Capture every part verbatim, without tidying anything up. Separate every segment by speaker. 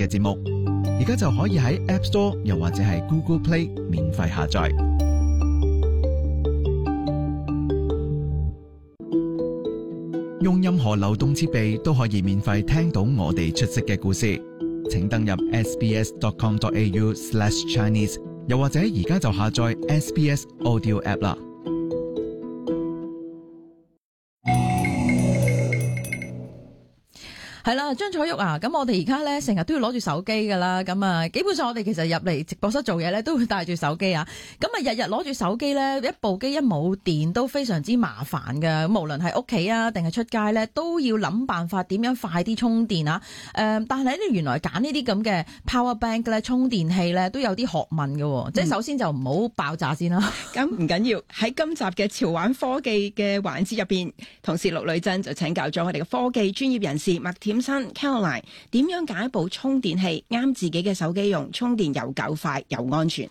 Speaker 1: 嘅節目。而家就可以喺 App Store 又或者係 Google Play 免費下載。用任何流動設備都可以免費聽到我哋出色嘅故事，請登入 sbs.com.au slash Chinese， 又或者而家就下載 S B S Audio App 啦。
Speaker 2: 係啦，張彩玉啊，咁我哋而家咧成日都要攞住手機噶啦，咁啊，基本上我哋其實入嚟直播室做嘢咧都會帶住手機啊，咁啊日日攞住手機咧，一部機一冇電都非常之麻煩噶，無論係屋企啊定係出街咧，都要諗辦法點樣快啲充電啊。誒、呃，但係咧原來揀呢啲咁嘅 power bank 咧，充電器咧都有啲學問嘅、嗯，即係首先就唔好爆炸先啦。
Speaker 3: 咁唔緊要，喺今集嘅潮玩科技嘅環節入邊，同事陸女真就請教咗我哋嘅科技專業人士麥恬琛 Caroline 點樣揀一部充電器啱自己嘅手機用，充電又夠快又安全。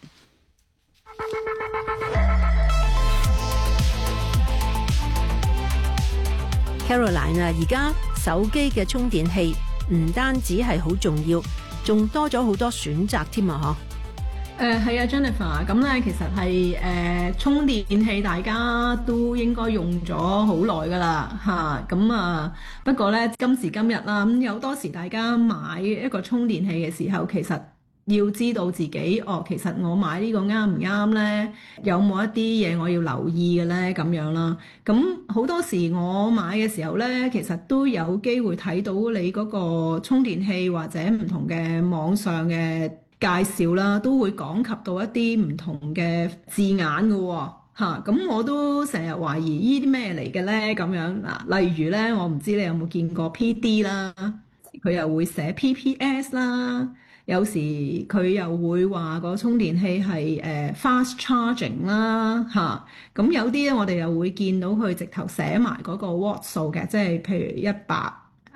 Speaker 4: Caroline 啊，而家手機嘅充電器唔單止係好重要，仲多咗好多選擇添啊！
Speaker 5: 嗬、呃，誒係啊 ，Jennifer，咁咧其實係誒、呃、充電器大家都應該用咗好耐噶啦嚇，咁啊不過咧今時今日啦，咁有多時大家買一個充電器嘅時候，其實要知道自己哦，其實我買呢個啱唔啱咧？有冇一啲嘢我要留意嘅咧？咁樣啦，咁好多時我買嘅時候咧，其實都有機會睇到你嗰個充電器或者唔同嘅網上嘅介紹啦，都會講及到一啲唔同嘅字眼嘅喎，嚇，咁我都成日懷疑呢啲咩嚟嘅咧？咁樣嗱，例如咧，我唔知你有冇見過 P D 啦，佢又會寫 P P S 啦。有時佢又會話個充電器係誒、呃、fast charging 啦嚇，咁有啲咧我哋又會見到佢直頭寫埋嗰個 watt 數嘅，即係譬如一百